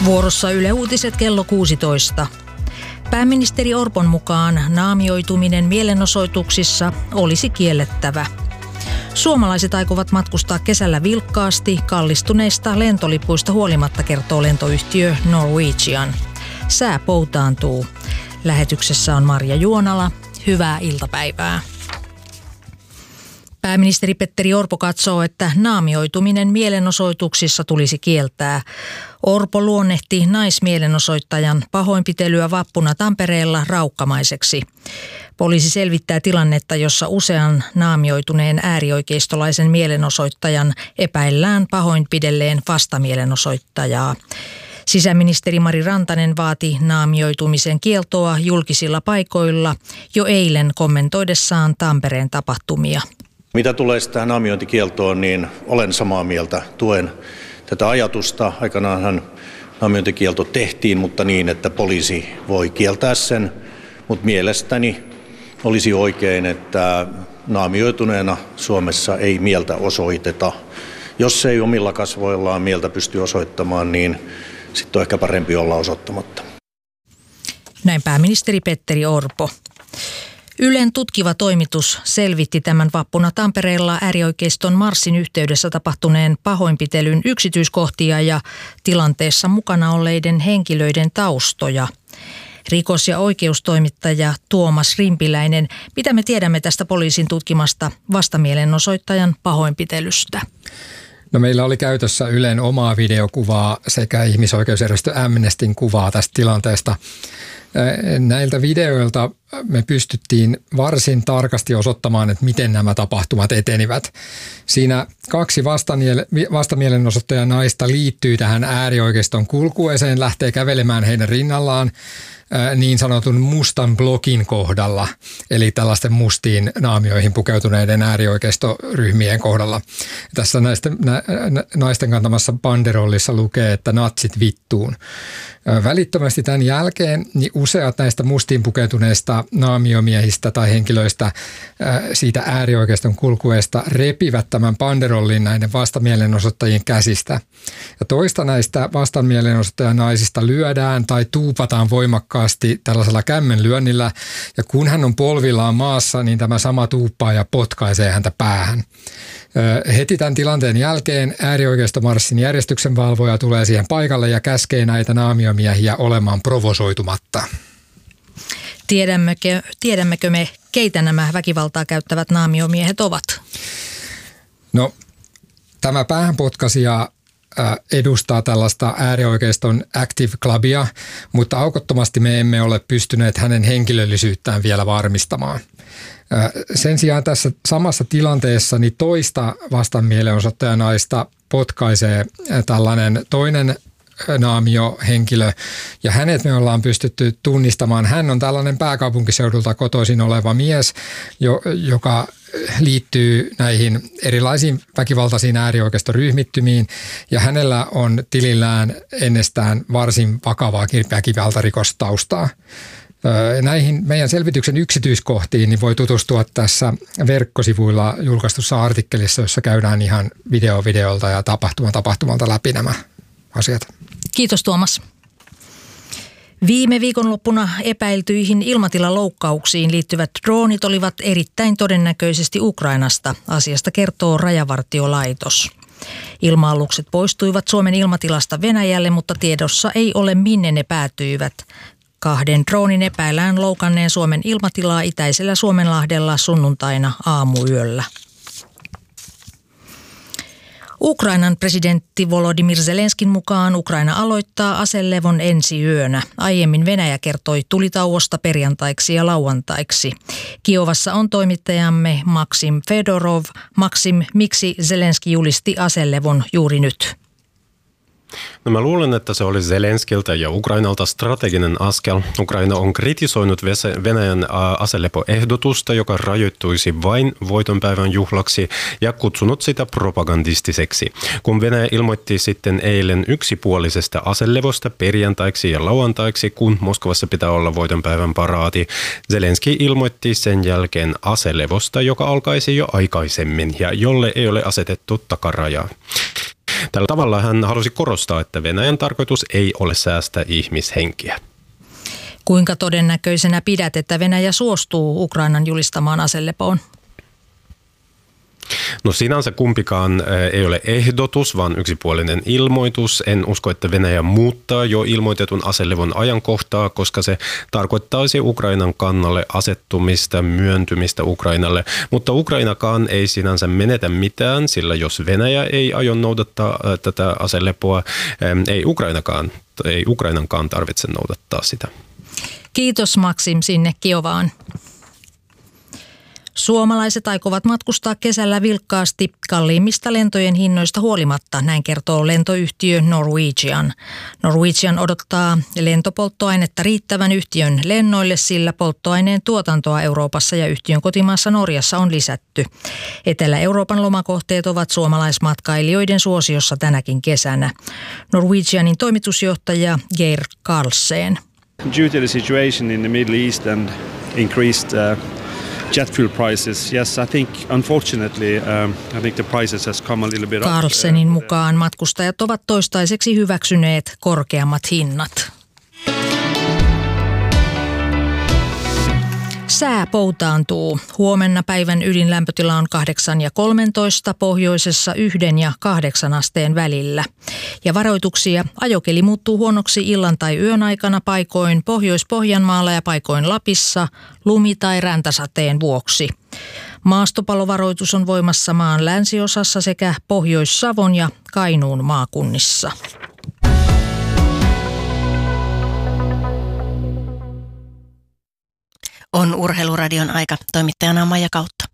Vuorossa Yle Uutiset kello 16. Pääministeri Orpon mukaan naamioituminen mielenosoituksissa olisi kiellettävä. Suomalaiset aikovat matkustaa kesällä vilkkaasti kallistuneista lentolipuista huolimatta, kertoo lentoyhtiö Norwegian. Sää poutaantuu. Lähetyksessä on Marja Juonala. Hyvää iltapäivää. Pääministeri Petteri Orpo katsoo, että naamioituminen mielenosoituksissa tulisi kieltää. Orpo luonnehti naismielenosoittajan pahoinpitelyä vappuna Tampereella raukkamaiseksi. Poliisi selvittää tilannetta, jossa usean naamioituneen äärioikeistolaisen mielenosoittajan epäillään pahoinpidelleen vastamielenosoittajaa. Sisäministeri Mari Rantanen vaati naamioitumisen kieltoa julkisilla paikoilla jo eilen kommentoidessaan Tampereen tapahtumia. Mitä tulee tähän naamiointikieltoon, niin olen samaa mieltä. Tuen tätä ajatusta. Aikanaanhan naamiointikielto tehtiin, mutta niin, että poliisi voi kieltää sen. Mutta mielestäni olisi oikein, että naamioituneena Suomessa ei mieltä osoiteta. Jos ei omilla kasvoillaan mieltä pysty osoittamaan, niin sitten on ehkä parempi olla osoittamatta. Näin pääministeri Petteri Orpo. Ylen tutkiva toimitus selvitti tämän vappuna Tampereella äärioikeiston marssin yhteydessä tapahtuneen pahoinpitelyn yksityiskohtia ja tilanteessa mukana olleiden henkilöiden taustoja. Rikos- ja oikeustoimittaja Tuomas Rimpiläinen, mitä me tiedämme tästä poliisin tutkimasta vastamielenosoittajan pahoinpitelystä? No, meillä oli käytössä Ylen omaa videokuvaa sekä ihmisoikeusjärjestö Amnestyn kuvaa tästä tilanteesta. Näiltä videoilta me pystyttiin varsin tarkasti osoittamaan, että miten nämä tapahtumat etenivät. Siinä kaksi vastamielenosoittajan naista liittyy tähän äärioikeiston kulkueeseen, lähtee kävelemään heidän rinnallaan niin sanotun mustan blokin kohdalla, eli tällaisten mustiin naamioihin pukeutuneiden äärioikeistoryhmien kohdalla. Tässä naisten kantamassa banderollissa lukee, että natsit vittuun. Välittömästi tämän jälkeen niin useat näistä mustiin pukeutuneista naamiomiehistä tai henkilöistä siitä äärioikeiston kulkueesta repivät tämän banderollin näiden vastamielenosoittajien käsistä. Ja toista näistä vastamielenosoittajan naisista lyödään tai tuupataan voimakkaasti tällaisella kämmenlyönnillä, ja kun hän on polvillaan maassa, niin tämä sama tuuppaaja potkaisee häntä päähän. Heti tämän tilanteen jälkeen äärioikeistomarssin järjestyksenvalvoja tulee siihen paikalle ja käskee näitä naamiomiehiä olemaan provosoitumatta. Tiedämmekö me, keitä nämä väkivaltaa käyttävät naamiomiehet ovat? No, tämä päähänpotkaisija edustaa tällaista äärioikeiston Active Clubia, mutta aukottomasti me emme ole pystyneet hänen henkilöllisyyttään vielä varmistamaan. Sen sijaan tässä samassa tilanteessa niin toista vastamielenosoittajanaista potkaisee tällainen toinen naamiohenkilö, ja hänet me ollaan pystytty tunnistamaan. Hän on tällainen pääkaupunkiseudulta kotoisin oleva mies, joka liittyy näihin erilaisiin väkivaltaisiin äärioikeistoryhmittymiin, ja hänellä on tilillään ennestään varsin vakavaa väkivaltarikostaustaa. Näihin meidän selvityksen yksityiskohtiin niin voi tutustua tässä verkkosivuilla julkaistussa artikkelissa, jossa käydään ihan videolta ja tapahtumalta läpi nämä asiat. Kiitos Tuomas. Viime viikonloppuna epäiltyihin ilmatilaloukkauksiin liittyvät droonit olivat erittäin todennäköisesti Ukrainasta. Asiasta kertoo Rajavartiolaitos. Ilma-alukset poistuivat Suomen ilmatilasta Venäjälle, mutta tiedossa ei ole minne ne päätyivät. 2 droonin epäillään loukanneen Suomen ilmatilaa itäisellä Suomenlahdella sunnuntaina aamuyöllä. Ukrainan presidentti Volodymyr Zelenskin mukaan Ukraina aloittaa aselevon ensi yönä. Aiemmin Venäjä kertoi tulitauosta perjantaiksi ja lauantaiksi. Kiovassa on toimittajamme Maksim Fedorov. Maksim, miksi Zelenski julisti aselevon juuri nyt? No, mä luulen, että se oli Zelenskiltä ja Ukrainalta strateginen askel. Ukraina on kritisoinut Venäjän aselepoehdotusta, joka rajoittuisi vain voitonpäivän juhlaksi, ja kutsunut sitä propagandistiseksi. Kun Venäjä ilmoitti sitten eilen yksipuolisesta aselevosta perjantaiksi ja lauantaiksi, kun Moskovassa pitää olla voitonpäivän paraati, Zelenski ilmoitti sen jälkeen aselevosta, joka alkaisi jo aikaisemmin ja jolle ei ole asetettu takarajaa. Tällä tavalla hän halusi korostaa, että Venäjän tarkoitus ei ole säästää ihmishenkiä. Kuinka todennäköisenä pidät, että Venäjä suostuu Ukrainan julistamaan aselepoon? No sinänsä kumpikaan ei ole ehdotus, vaan yksipuolinen ilmoitus. En usko, että Venäjä muuttaa jo ilmoitetun aselevon ajankohtaa, koska se tarkoittaisi Ukrainan kannalle asettumista, myöntymistä Ukrainalle. Mutta Ukrainakaan ei sinänsä menetä mitään, sillä jos Venäjä ei aio noudattaa tätä aselepoa, ei Ukrainankaan tarvitse noudattaa sitä. Kiitos Maksim sinne Kiovaan. Suomalaiset aikovat matkustaa kesällä vilkkaasti kalliimmista lentojen hinnoista huolimatta, näin kertoo lentoyhtiö Norwegian. Norwegian odottaa lentopolttoainetta riittävän yhtiön lennoille, sillä polttoaineen tuotantoa Euroopassa ja yhtiön kotimaassa Norjassa on lisätty. Etelä-Euroopan lomakohteet ovat suomalaismatkailijoiden suosiossa tänäkin kesänä. Norwegianin toimitusjohtaja Geir Karlsen. Due to the situation in the Middle East and increased jet fuel prices, yes, I think unfortunately, I think the prices has come a little bit up. Karlsenin mukaan matkustajat ovat toistaiseksi hyväksyneet korkeammat hinnat. Sää poutaantuu. Huomenna päivän ydinlämpötila on 8 ja 13, pohjoisessa 1 ja 8 asteen välillä. Ja varoituksia: ajokeli muuttuu huonoksi illan tai yön aikana paikoin Pohjois-Pohjanmaalla ja paikoin Lapissa lumi- tai räntäsateen vuoksi. Maastopalovaroitus on voimassa maan länsiosassa sekä Pohjois-Savon ja Kainuun maakunnissa. On Urheiluradion aika. Toimittajana Maija Kautta.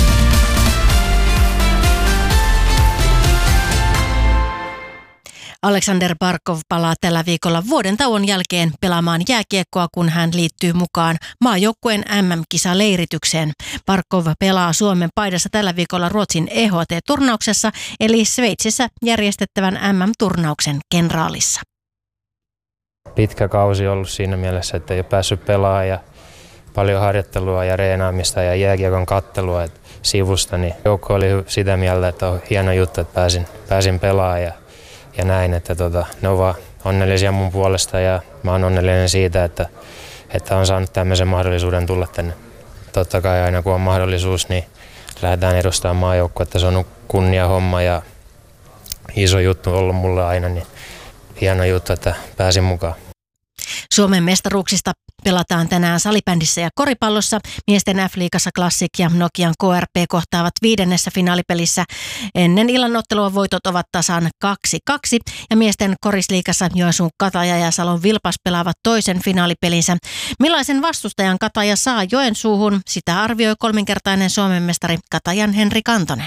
Aleksander Barkov palaa tällä viikolla vuoden tauon jälkeen pelaamaan jääkiekkoa, kun hän liittyy mukaan maajoukkueen MM-kisaleiritykseen. Barkov pelaa Suomen paidassa tällä viikolla Ruotsin EHT-turnauksessa, eli Sveitsissä järjestettävän MM-turnauksen kenraalissa. Pitkä kausi ollut siinä mielessä, että ei ole päässyt pelaamaan ja paljon harjoittelua ja reenaamista ja jääkiekon kattelua sivusta, niin joukko oli sitä mieltä, että on hieno juttu, että pääsin pelaamaan ja näin, että ne on vaan onnellisia mun puolesta ja mä oon onnellinen siitä, että on saanut tämmöisen mahdollisuuden tulla tänne. Totta kai aina kun on mahdollisuus, niin lähdetään edustamaan maajoukkuetta. Se on kunnia homma ja iso juttu ollut mulle aina, niin hieno juttu, että pääsin mukaan. Suomen mestaruuksista pelataan tänään salibändissä ja koripallossa. Miesten F-liigassa Classic ja Nokian KRP kohtaavat 5. finaalipelissä. Ennen illan ottelua voitot ovat tasan 2-2 ja miesten korisliigassa Joensuun Kataja ja Salon Vilpas pelaavat toisen finaalipelinsä. Millaisen vastustajan Kataja saa Joensuuhun? Sitä arvioi 3-kertainen Suomen mestari Katajan Henri Kantonen.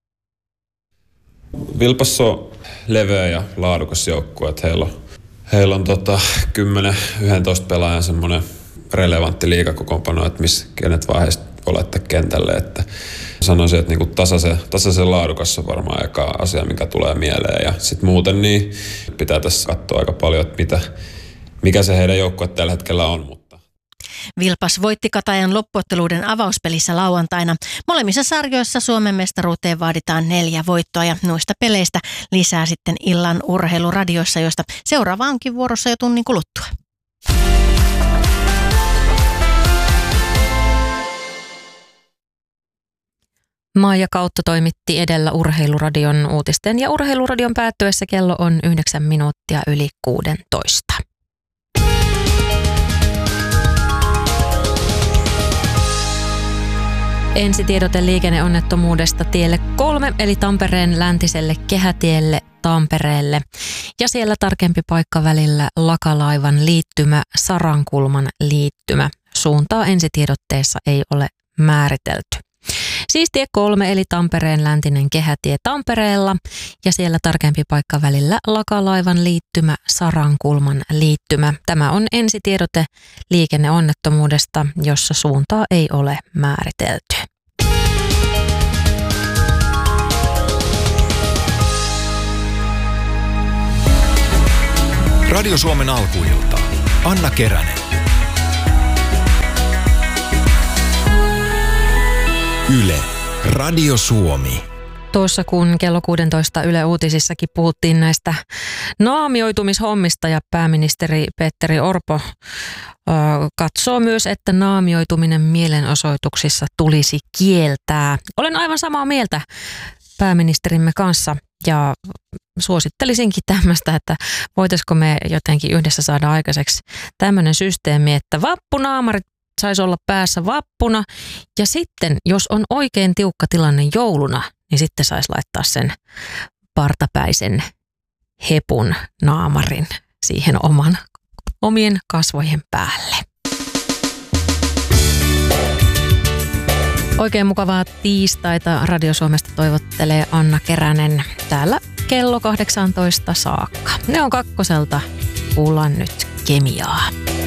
Vilpas on leveä ja laadukas joukkue, että heillä on 10-11 pelaajan semmoinen relevantti liigakokoonpano, että kenet vaiheessa voi laittaa kentälle. Että sanoisin, että niinku tasaisen laadukas on varmaan eka asia, mikä tulee mieleen. Ja sitten muuten niin pitää tässä katsoa aika paljon, että mikä se heidän joukkue tällä hetkellä on. Vilpas voitti Katajan loppuotteluiden avauspelissä lauantaina. Molemmissa sarjoissa Suomen mestaruuteen vaaditaan 4 voittoa ja noista peleistä lisää sitten illan urheiluradiossa, josta seuraava onkin vuorossa jo tunnin kuluttua. Maija Kautta toimitti edellä Urheiluradion uutisten ja Urheiluradion päättyessä kello on 9 minuuttia yli 16. Ensitiedote liikenneonnettomuudesta tielle 3 eli Tampereen läntiselle kehätielle Tampereelle. Ja siellä tarkempi paikka välillä Lakalaivan liittymä, Sarankulman liittymä. Suuntaa ensitiedotteessa ei ole määritelty. Siis tie 3 eli Tampereen läntinen kehätie Tampereella ja siellä tarkempi paikka välillä Lakalaivan liittymä, Sarankulman liittymä. Tämä on ensitiedote liikenneonnettomuudesta, jossa suuntaa ei ole määritelty. Radio Suomen alkuilta. Anna Keränen. Yle. Radio Suomi. Tuossa kun kello 16 Yle Uutisissakin puhuttiin näistä naamioitumishommista ja pääministeri Petteri Orpo katsoo myös, että naamioituminen mielenosoituksissa tulisi kieltää. Olen aivan samaa mieltä pääministerimme kanssa ja suosittelisinkin tämmöistä, että voitaisiko me jotenkin yhdessä saada aikaiseksi tämmöinen systeemi, että vappunaamarit saisi olla päässä vappuna ja sitten, jos on oikein tiukka tilanne jouluna, niin sitten saisi laittaa sen partapäisen hepun naamarin siihen omien kasvojen päälle. Oikein mukavaa tiistaita Radio Suomesta toivottelee Anna Keränen täällä kello 18 saakka. Ne on kakkoselta, kuullaan nyt kemiaa.